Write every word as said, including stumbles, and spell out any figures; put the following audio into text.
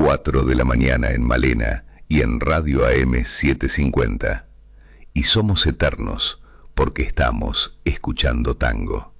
cuatro de la mañana en Malena y en Radio A M setecientos cincuenta. Y somos eternos porque estamos escuchando tango.